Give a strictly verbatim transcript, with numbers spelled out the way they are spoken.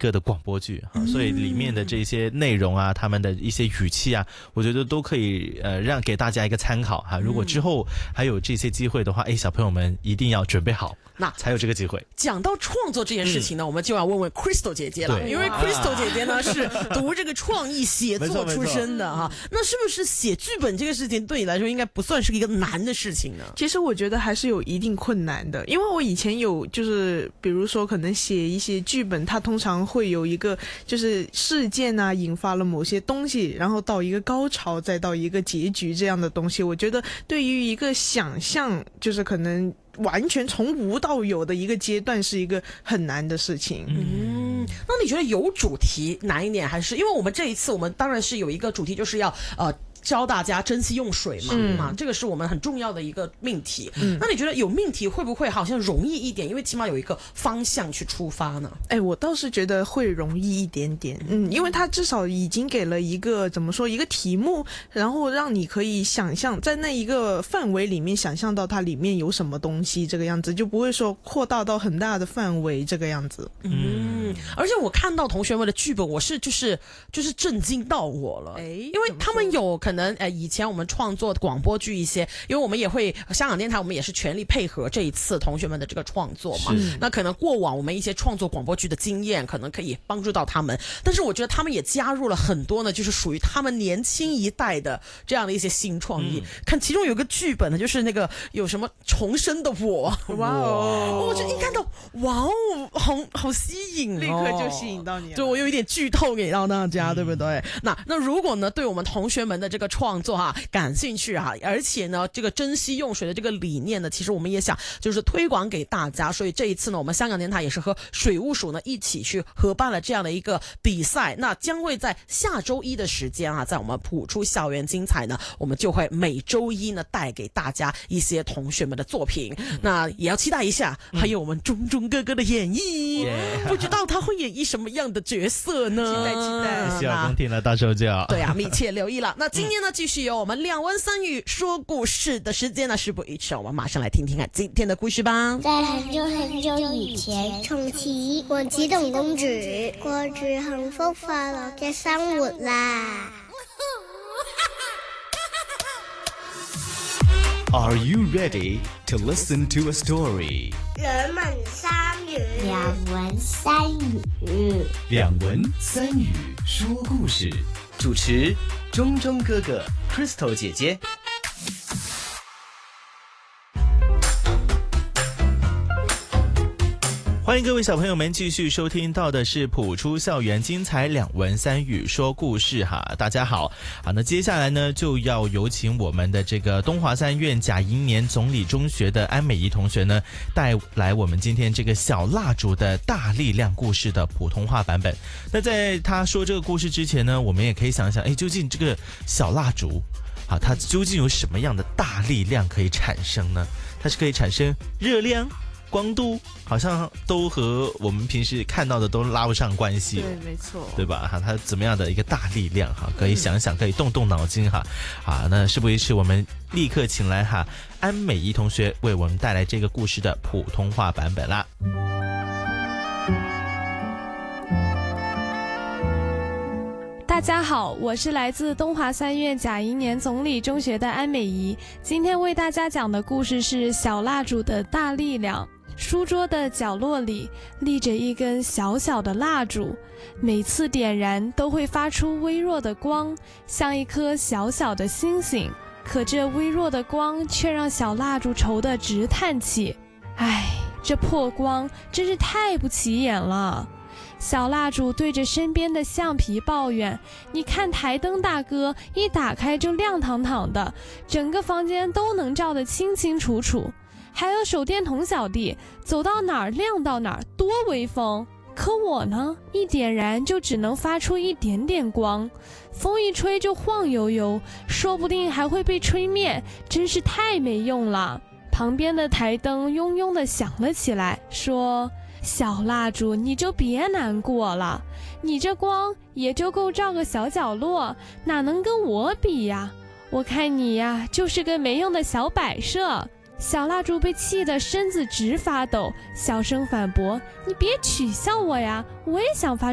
个的广播剧哈，所以里面的这些内容啊，他们的一些语气啊，我觉得都可以呃让给大家一个参考哈。如果之后还有这些机会的话，哎，小朋友们一定要准备好，那才有这个机会。 讲到创作这件事情呢，嗯、我们就要问问 Crystal 姐姐了，因为 Crystal 姐姐呢、啊、是读这个创意写作出身的哈，那是不是写剧本这个事情对你来说应该不算是一个难的事情呢？ 其实我觉得还是有一定困难的，因为我以前有就是比如说可能写一些剧本，它通常会有一个就是事件啊引发了某些东西，然后到一个高潮再到一个结局这样的东西，我觉得对于一个想象就是可能完全从无到有的一个阶段是一个很难的事情。 嗯，那你觉得有主题难一点，还是因为我们这一次我们当然是有一个主题，就是要呃教大家珍惜用水嘛，嗯、啊，这个是我们很重要的一个命题。嗯，那你觉得有命题会不会好像容易一点？因为起码有一个方向去出发呢？ 哎，我倒是觉得会容易一点点。嗯，因为它至少已经给了一个怎么说一个题目，然后让你可以想象在那一个范围里面想象到它里面有什么东西，这个样子就不会说扩大到很大的范围这个样子。 嗯，而且我看到同学们的剧本，我是就是就是震惊到我了。哎，因为他们有可能。可能呃，以前我们创作广播剧一些，因为我们也会香港电台，我们也是全力配合这一次同学们的这个创作嘛。那可能过往我们一些创作广播剧的经验，可能可以帮助到他们。但是我觉得他们也加入了很多呢，就是属于他们年轻一代的这样的一些新创意。嗯、看其中有个剧本呢，就是那个有什么重生的我，哇哦，我就一看到，哇哦，好好吸引、哦， 立刻就吸引到你了。 对，我有一点剧透给到大家，嗯、对不对？那那如果呢，对我们同学们的这个创作哈感兴趣哈，而且呢这个珍惜用水的这个理念呢，其实我们也想就是推广给大家，所以这一次呢我们香港电台也是和水务署呢一起去合办了这样的一个比赛，那将会在下周一的时间啊，在我们普出校园精彩呢，我们就会每周一呢带给大家一些同学们的作品，嗯、那也要期待一下，嗯、还有我们钟钟哥哥的演绎，嗯、不知道他会演绎什么样的角色呢？ 期待期待， 小公听了到时候就要对啊，密切留意了。那今天呢，继续有我们两文三语说故事的时间呢，事不宜迟，我们马上来听听看今天的故事吧。 在很久很久以前，從前王子同公主過住幸福快樂嘅生活啦。 Are you ready to listen to a story? 兩文三語， 兩文三語， 兩文三語說故事。 主持钟钟哥哥 Crystal 姐姐。 欢迎各位小朋友们继续收听到的是普出校园精彩两文三语说故事哈，大家好啊，那接下来呢就要有请我们的这个东华三院甲寅年总理中学的安美仪同学呢带来我们今天这个小蜡烛的大力量故事的普通话版本。那在他说这个故事之前呢，我们也可以想想，哎，究竟这个小蜡烛啊，它究竟有什么样的大力量可以产生呢？它是可以产生热量、光度，好像都和我们平时看到的都拉不上关系， 对，没错， 对吧？哈，它怎么样的一个大力量哈，可以想想，可以动动脑筋哈。啊，那事不宜迟，我们立刻请来哈安美仪同学为我们带来这个故事的普通话版本啦。 大家好，我是来自东华三院甲寅年总理中学的安美仪，今天为大家讲的故事是小蜡烛的大力量。书桌的角落里立着一根小小的蜡烛，每次点燃都会发出微弱的光，像一颗小小的星星。可这微弱的光却让小蜡烛愁得直叹气，唉，这破光真是太不起眼了。小蜡烛对着身边的橡皮抱怨，你看台灯大哥一打开就亮堂堂的，整个房间都能照得清清楚楚，还有手电筒小弟走到哪儿亮到哪儿，多威风。可我呢，一点燃就只能发出一点点光，风一吹就晃悠悠，说不定还会被吹灭，真是太没用了。旁边的台灯嗡嗡地响了起来，说，小蜡烛你就别难过了，你这光也就够照个小角落，哪能跟我比呀？我看你呀就是个没用的小摆设。小蜡烛被气得身子直发抖，小声反驳，你别取笑我呀，我也想发